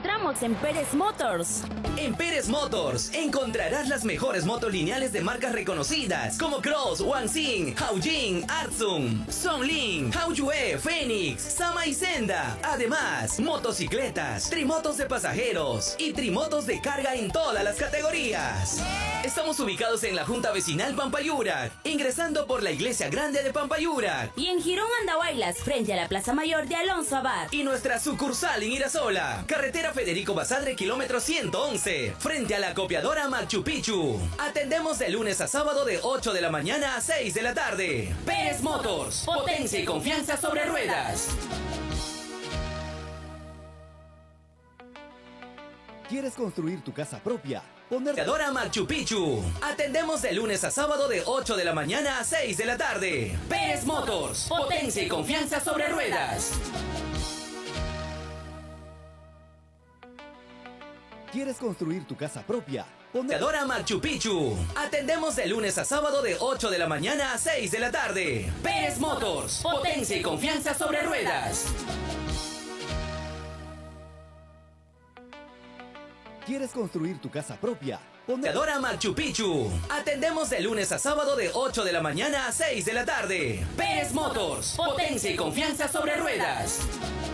encontramos en Pérez Motors. En Pérez Motors encontrarás las mejores motos lineales de marcas reconocidas como Cross, Wanxing, Haojin, Artsum, Songlin, Haoyue, Phoenix, Sama y Senda. Además, motocicletas, trimotos de pasajeros y trimotos de carga en todas las categorías. Estamos ubicados en la Junta Vecinal Pampayurac, ingresando por la Iglesia Grande de Pampayurac. Y en Girón Andahuaylas, frente a la Plaza Mayor de Alonso Abad. Y nuestra sucursal en Irasola, carretera Federico Basadre, kilómetro 111, frente a la copiadora Machu Picchu. Atendemos de lunes a sábado de 8 de la mañana a 6 de la tarde. Pérez Motors, potencia y confianza sobre ruedas. ¿Quieres construir tu casa propia? Copiadora Machu Picchu. Atendemos de lunes a sábado de 8 de la mañana a 6 de la tarde. Pérez Motors, potencia y confianza sobre ruedas. ¿Quieres construir tu casa propia? Copiadora Machu Picchu. Atendemos de lunes a sábado de 8 de la mañana a 6 de la tarde. Pérez Motors, potencia y confianza sobre ruedas. ¿Quieres construir tu casa propia? Copiadora Machu Picchu. Atendemos de lunes a sábado de 8 de la mañana a 6 de la tarde. Pérez Motors, potencia y confianza sobre ruedas.